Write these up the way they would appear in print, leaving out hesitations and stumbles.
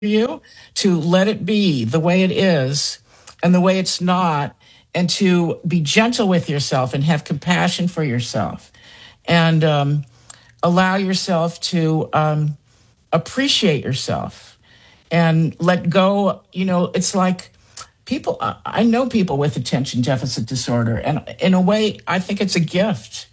you, to let it be the way it is and the way it's not, and to be gentle with yourself and have compassion for yourself, and allow yourself to appreciate yourself and let go. It's like people, I know people with attention deficit disorder, and in a way, I think it's a gift.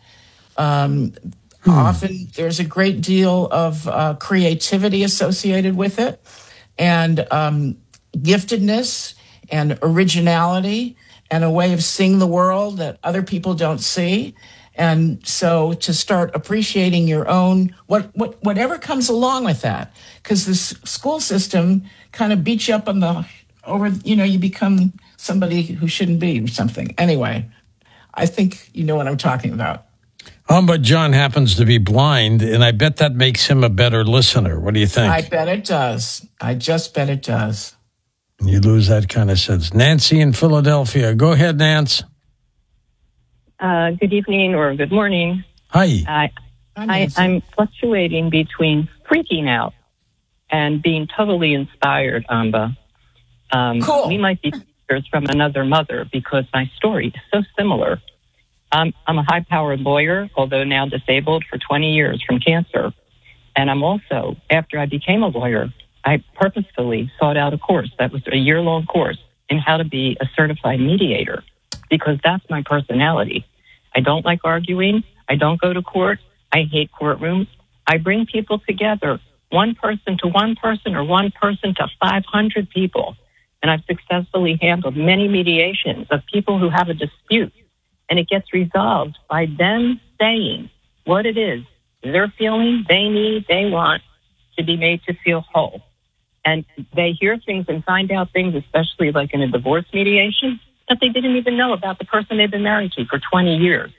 Often there's a great deal of creativity associated with it, and giftedness and originality and a way of seeing the world that other people don't see. And so to start appreciating your own, whatever comes along with that, because the school system kind of beats you up you become somebody who shouldn't be or something. Anyway, I think you know what I'm talking about. But John happens to be blind, and I bet that makes him a better listener. What do you think? I bet it does. I just bet it does. You lose that kind of sense. Nancy in Philadelphia. Go ahead, Nance. Good evening or good morning. Hi. I'm fluctuating between freaking out and being totally inspired, Amba. Cool. We might be sisters from another mother because my story is so similar. I'm a high-powered lawyer, although now disabled for 20 years from cancer. And I'm also, after I became a lawyer, I purposefully sought out a course that was a year-long course in how to be a certified mediator, because that's my personality. I don't like arguing. I don't go to court. I hate courtrooms. I bring people together, one person to one person or one person to 500 people. And I've successfully handled many mediations of people who have a dispute. And it gets resolved by them saying what it is they're feeling, they need, they want to be made to feel whole. And they hear things and find out things, especially like in a divorce mediation, that they didn't even know about the person they've been married to for 20 years.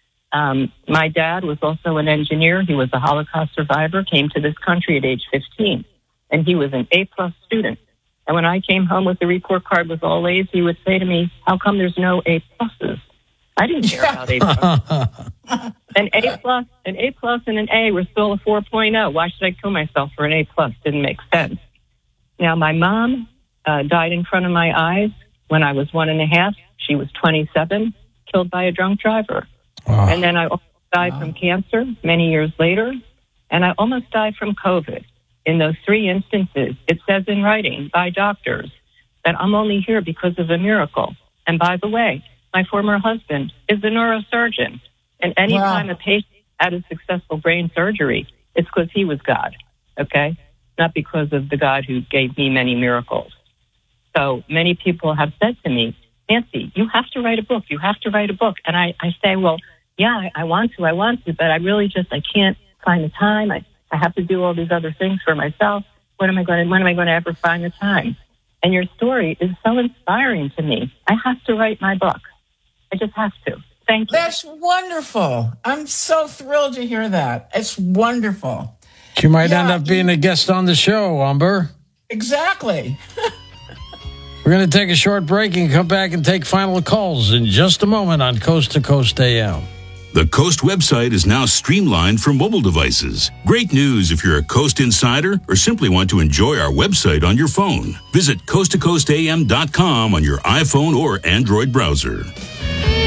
My dad was also an engineer. He was a Holocaust survivor, came to this country at age 15, and he was an A-plus student. And when I came home with the report card with all A's, he would say to me, how come there's no A-pluses? I didn't care about A+. An A+, and an A were still a 4.0. Why should I kill myself for an A+? Didn't make sense. Now, my mom died in front of my eyes when I was 1.5. She was 27, killed by a drunk driver. Wow. And then I almost died from cancer many years later, and I almost died from COVID. In those 3 instances, it says in writing by doctors that I'm only here because of a miracle. And by the way, my former husband is a neurosurgeon. And anytime a patient had a successful brain surgery, it's because he was God, okay? Not because of the God who gave me many miracles. So many people have said to me, Nancy, you have to write a book. You have to write a book. And I say, well, yeah, I want to, but I really I can't find the time. I have to do all these other things for myself. When am I going to ever find the time? And your story is so inspiring to me. I have to write my book. I just have to. Thank you. That's wonderful. I'm so thrilled to hear that. It's wonderful. She might end up being a guest on the show, Amber. Exactly. We're going to take a short break and come back and take final calls in just a moment on Coast to Coast AM. The Coast website is now streamlined for mobile devices. Great news if you're a Coast insider or simply want to enjoy our website on your phone. Visit coasttocoastam.com on your iPhone or Android browser.